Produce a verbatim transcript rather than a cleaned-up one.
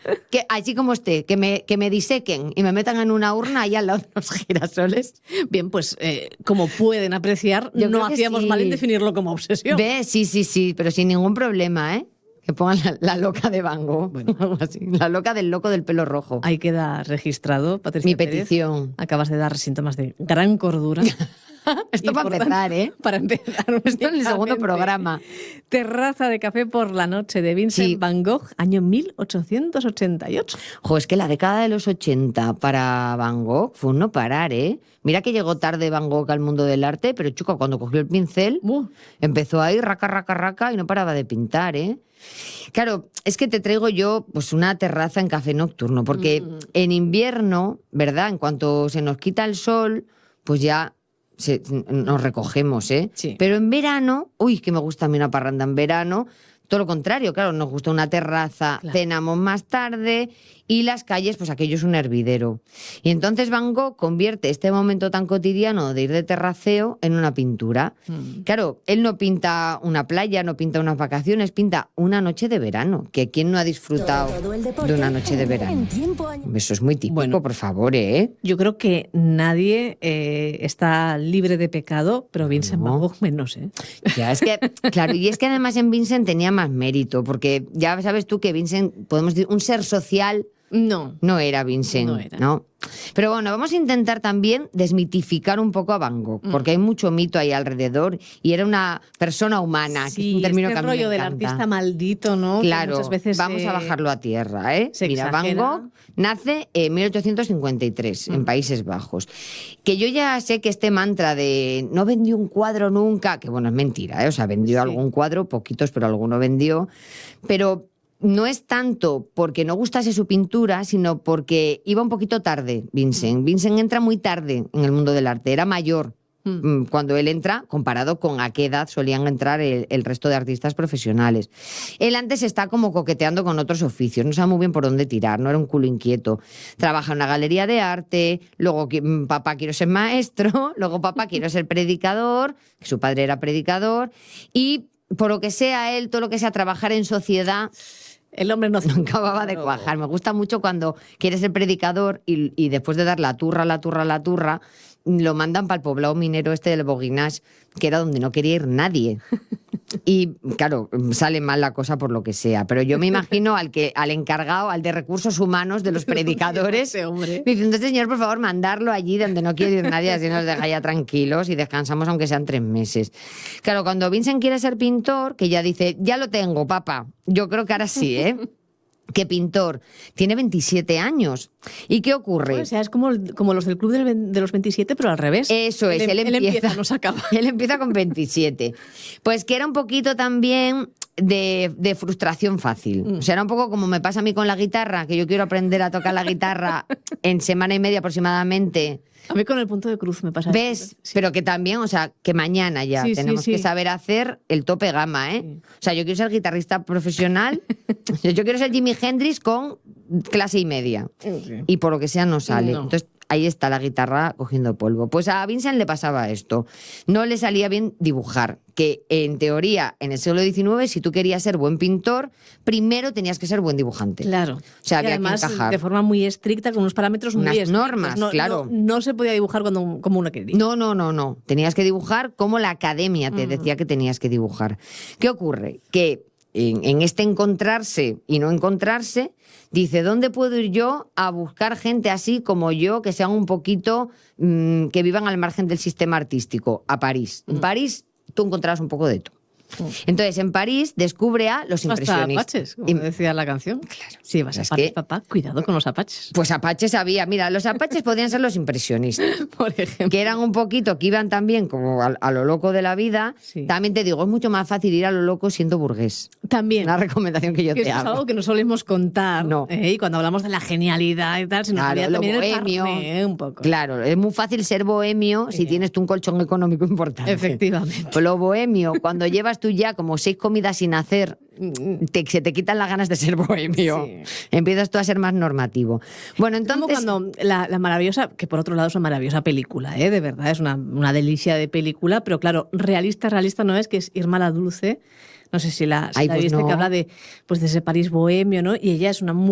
que así como esté, que me, que me disequen y me metan en una urna allá al lado de los girasoles. Bien, pues eh, como pueden apreciar, Yo no creo que hacíamos sí. mal en definirlo como obsesión. ¿Ves? Sí, sí, sí, pero sin ningún problema, ¿eh? Que pongan la, la loca de Van Gogh, bueno. Algo así. La loca del loco del pelo rojo. Ahí queda registrado, Patricia Mi Pérez. petición. Acabas de dar síntomas de gran cordura. Esto Y para por empezar, tanto, ¿eh? Para empezar. Esto en el segundo únicamente. programa. Terraza de café por la noche de Vincent Sí. Van Gogh, año mil ochocientos ochenta y ocho. Jo, es que la década de los ochenta para Van Gogh fue un no parar, ¿eh? Mira que llegó tarde Van Gogh al mundo del arte, pero chuca, cuando cogió el pincel, Uh. empezó ahí raca, raca, raca y no paraba de pintar, ¿eh? Claro, es que te traigo yo pues una terraza en café nocturno, porque Mm. en invierno, ¿verdad? En cuanto se nos quita el sol, pues ya se- nos recogemos, ¿eh? Sí. Pero en verano, uy, que me gusta a mí una parranda en verano, todo lo contrario, claro, nos gusta una terraza, Claro. cenamos más tarde y las calles, pues aquello es un hervidero. Y entonces Van Gogh convierte este momento tan cotidiano de ir de terraceo en una pintura. Mm. Claro, él no pinta una playa, no pinta unas vacaciones, pinta una noche de verano. Que ¿quién no ha disfrutado Todo el deporte de una noche de verano? en tiempo año. Eso es muy típico, Bueno. por favor, ¿eh? Yo creo que nadie eh, está libre de pecado, pero Vincent No. Van Gogh menos, ¿eh? Ya, es que, claro, y es que además en Vincent tenía más mérito, porque ya sabes tú que Vincent, podemos decir, un ser social No. no era Vincent, No era. ¿no? Pero bueno, vamos a intentar también desmitificar un poco a Van Gogh, porque hay mucho mito ahí alrededor y era una persona humana, que es Sí, un término este que a mí me rollo del encanta. artista maldito, ¿no? Que Claro, muchas veces, vamos eh, a bajarlo a tierra, ¿eh? se Mira, Van exagera. Gogh nace en mil ochocientos cincuenta y tres, en Mm. Países Bajos. Que yo ya sé que este mantra de no vendió un cuadro nunca, que bueno, es mentira, ¿eh? O sea, vendió Sí. algún cuadro, poquitos, pero alguno vendió. Pero no es tanto porque no gustase su pintura, sino porque iba un poquito tarde, Vincent. Vincent entra muy tarde en el mundo del arte, era mayor Mm. mm, cuando él entra, comparado con a qué edad solían entrar el, el resto de artistas profesionales. Él antes está como coqueteando con otros oficios, no sabe muy bien por dónde tirar, no era un culo inquieto. Trabaja en una galería de arte, luego que, mm, papá quiero ser maestro, luego papá quiero ser predicador, que su padre era predicador, y por lo que sea él, todo lo que sea trabajar en sociedad, El hombre no, no acababa de cuajar. Me gusta mucho cuando quieres ser predicador y, y después de dar la turra, la turra, la turra, lo mandan para el poblado minero este del Boguinage, que era donde no quería ir nadie. Y claro, sale mal la cosa por lo que sea. Pero yo me imagino al que, al encargado, al de recursos humanos de los predicadores, Ese hombre. diciendo, este señor, por favor, mandarlo allí donde no quiere ir nadie, así nos deja ya tranquilos y descansamos aunque sean tres meses. Claro, cuando Vincent quiere ser pintor, que ya dice, ya lo tengo, papá. Yo creo que ahora sí, ¿eh? ¿Qué pintor? Tiene veintisiete años. ¿Y qué ocurre? O sea, es como, como los del club del ve- de los veintisiete, pero al revés. Eso es, él, él empieza, empieza, no se acaba. Él empieza con veintisiete. Pues que era un poquito también de, de frustración fácil. Mm. O sea, era un poco como me pasa a mí con la guitarra, que yo quiero aprender a tocar la guitarra en semana y media aproximadamente. A mí con el punto de cruz me pasa. ¿Ves? Sí. Pero que también, o sea, que mañana ya Sí, sí, tenemos sí. que saber hacer el tope gama, ¿eh? Sí. O sea, yo quiero ser guitarrista profesional, yo quiero ser Jimi Hendrix con clase y media. Sí. Y por lo que sea no sale. No. Entonces ahí está la guitarra cogiendo polvo. Pues a Vincent le pasaba esto. No le salía bien dibujar, que en teoría en el siglo diecinueve, si tú querías ser buen pintor, primero tenías que ser buen dibujante. Claro. O sea, Y había además, que encajar. de forma muy estricta, con unos parámetros Unas muy estrictos. normas, No- claro. No, no se podía dibujar cuando, como uno quería. No, no, no, no. Tenías que dibujar como la academia te Mm. decía que tenías que dibujar. ¿Qué ocurre? Que en, en este encontrarse y no encontrarse, dice, ¿dónde puedo ir yo a buscar gente así como yo, que sean un poquito, mmm, que vivan al margen del sistema artístico? A París. En Mm. París tú encontrarás un poco de todo. Mm. Entonces, en París descubre a los Hasta impresionistas. apaches, como Y- decía la canción. Claro. Sí, vas a Es París, que- papá, cuidado con los apaches. Pues apaches había. Mira, los apaches podían ser los impresionistas. Por ejemplo. Que eran un poquito, que iban también como a, a lo loco de la vida. Sí. También te digo, es mucho más fácil ir a lo loco siendo burgués. También. Una recomendación que yo Que te eso es hago. algo que no solemos contar. No. ¿eh? Y cuando hablamos de la genialidad y tal, se nos Claro, olvida lo también el bohemio. carné, ¿eh? Un poco. Claro, es muy fácil ser bohemio si Sí. tienes tú un colchón económico importante. Efectivamente. Pues lo bohemio, cuando llevas tú ya como seis comidas sin hacer, te- se te quitan las ganas de ser bohemio. Sí. Empiezas tú a ser más normativo. Bueno, Es como entonces... cuando la, la maravillosa, que por otro lado es una maravillosa película, ¿eh? De verdad, es una, una delicia de película, pero claro, realista, realista no es, que es Irma la Dulce. No sé si la, si Ay, la pues viste, no. que habla de, pues, de ese París bohemio, ¿no? Y ella es una